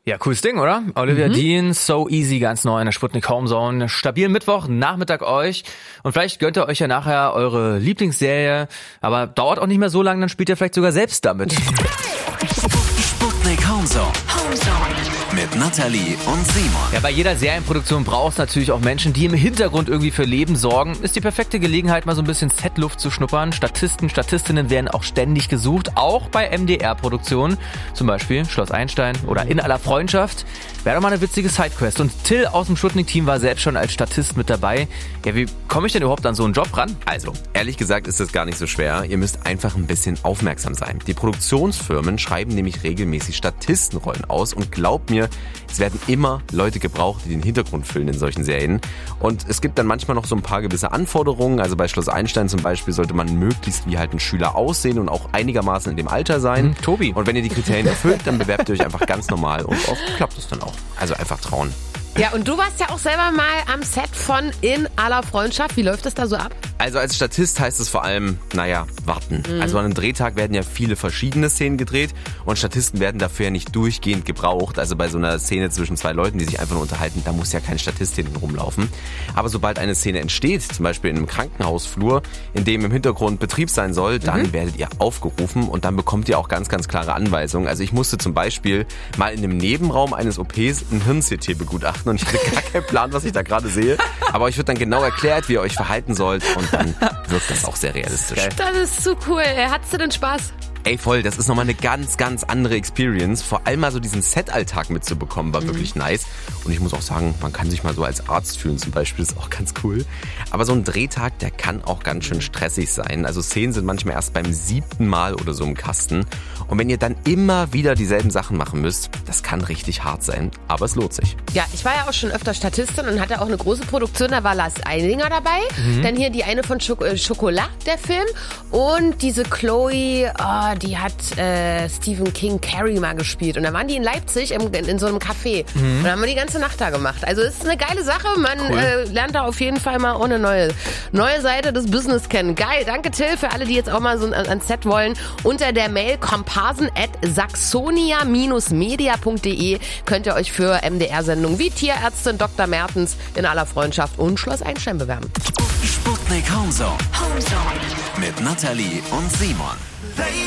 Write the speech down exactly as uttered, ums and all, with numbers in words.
Ja, cooles Ding, oder? Olivia Mhm. Dean, So Easy, ganz neu in der Sputnik Homezone. Stabilen Mittwoch, Nachmittag euch. Und vielleicht gönnt ihr euch ja nachher eure Lieblingsserie. Aber dauert auch nicht mehr so lange, dann spielt ihr vielleicht sogar selbst damit. Sputnik Homezone. Mit Nathalie und Simon. Ja, bei jeder Serienproduktion braucht es natürlich auch Menschen, die im Hintergrund irgendwie für Leben sorgen. Ist die perfekte Gelegenheit, mal so ein bisschen Setluft zu schnuppern. Statisten, Statistinnen werden auch ständig gesucht, auch bei M D R-Produktionen. Zum Beispiel Schloss Einstein oder In aller Freundschaft. Wäre doch mal eine witzige Sidequest. Und Till aus dem Sputnik-Team war selbst schon als Statist mit dabei. Ja, wie komme ich denn überhaupt an so einen Job ran? Also, ehrlich gesagt ist das gar nicht so schwer. Ihr müsst einfach ein bisschen aufmerksam sein. Die Produktionsfirmen schreiben nämlich regelmäßig Statistenrollen aus und glaubt mir, es werden immer Leute gebraucht, die den Hintergrund füllen in solchen Serien. Und es gibt dann manchmal noch so ein paar gewisse Anforderungen. Also bei Schloss Einstein zum Beispiel sollte man möglichst wie halt ein Schüler aussehen und auch einigermaßen in dem Alter sein. Mhm, Tobi. Und wenn ihr die Kriterien erfüllt, dann bewerbt ihr euch einfach ganz normal und oft klappt es dann auch. Also einfach trauen. Ja, und du warst ja auch selber mal am Set von In aller Freundschaft. Wie läuft das da so ab? Also als Statist heißt es vor allem, naja, warten. Mhm. Also an einem Drehtag werden ja viele verschiedene Szenen gedreht und Statisten werden dafür ja nicht durchgehend gebraucht. Also bei so einer Szene zwischen zwei Leuten, die sich einfach nur unterhalten, da muss ja kein Statist hinten rumlaufen. Aber sobald eine Szene entsteht, zum Beispiel in einem Krankenhausflur, in dem im Hintergrund Betrieb sein soll, dann mhm. werdet ihr aufgerufen und dann bekommt ihr auch ganz, ganz klare Anweisungen. Also ich musste zum Beispiel mal in einem Nebenraum eines O Ps ein Hirn-C T begutachten und ich hatte gar keinen Plan, was ich da gerade sehe. Aber euch wird dann genau erklärt, wie ihr euch verhalten sollt und dann wirkt das auch sehr realistisch. Geil. Das ist so cool. Hattest du denn Spaß? Ey, voll, das ist nochmal eine ganz, ganz andere Experience. Vor allem mal so diesen Set-Alltag mitzubekommen, war mhm. wirklich nice. Und ich muss auch sagen, man kann sich mal so als Arzt fühlen zum Beispiel, ist auch ganz cool. Aber so ein Drehtag, der kann auch ganz schön stressig sein. Also Szenen sind manchmal erst beim siebten Mal oder so im Kasten. Und wenn ihr dann immer wieder dieselben Sachen machen müsst, das kann richtig hart sein, aber es lohnt sich. Ja, ich war ja auch schon öfter Statistin und hatte auch eine große Produktion, da war Lars Eidinger dabei. Mhm. Dann hier die eine von Schok- äh, Chocolat, der Film. Und diese Chloe, oh, die hat äh, Stephen King Carrie mal gespielt. Und da waren die in Leipzig im, in, in so einem Café. Mhm. Und da haben wir die ganze Nacht da gemacht. Also es ist eine geile Sache. Man cool. äh, lernt da auf jeden Fall mal auch eine neue, neue Seite des Business kennen. Geil, danke Till für alle, die jetzt auch mal so ans Set wollen. Unter der Mail komparsen at saxonia media punkt de könnt ihr euch für M D R-Sendungen wie Tierärztin Doktor Mertens, In aller Freundschaft und Schloss Einstein bewerben. Sputnik Homezone. Homezone. Mit Nathalie und Simon.